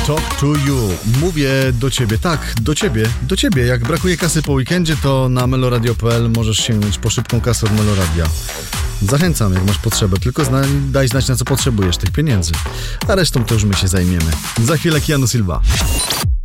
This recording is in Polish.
Talk to you. Mówię do ciebie, tak, do ciebie. Jak brakuje kasy po weekendzie, to na meloradio.pl możesz sięgnąć po szybką kasę od Meloradia. Zachęcam, jak masz potrzebę, tylko daj znać, na co potrzebujesz tych pieniędzy. A resztą to już my się zajmiemy. Za chwilę Keanu Silva.